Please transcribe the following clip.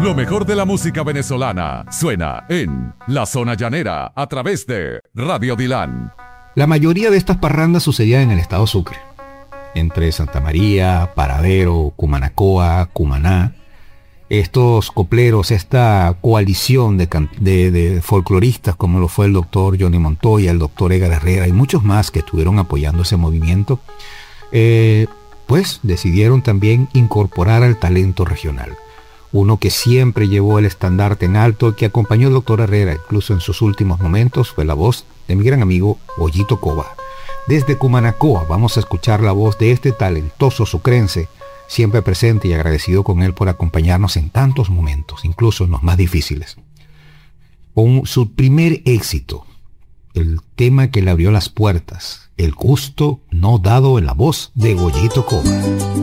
Lo mejor de la música venezolana suena en La Zona Llanera a través de Radio Dilán. La mayoría de estas parrandas sucedían en el estado Sucre, entre Santa María, Paradero, Cumanacoa, Cumaná. Estos copleros, esta coalición de folcloristas como lo fue el doctor Johnny Montoya, el doctor Edgar Herrera y muchos más que estuvieron apoyando ese movimiento, pues decidieron también incorporar al talento regional. Uno que siempre llevó el estandarte en alto, que acompañó al doctor Herrera incluso en sus últimos momentos, fue la voz de mi gran amigo Goyito Cova. Desde Cumanacoa vamos a escuchar la voz de este talentoso sucrense, siempre presente y agradecido con él por acompañarnos en tantos momentos, incluso en los más difíciles. Con su primer éxito, el tema que le abrió las puertas, El gusto no dado, en la voz de Goyito Cova.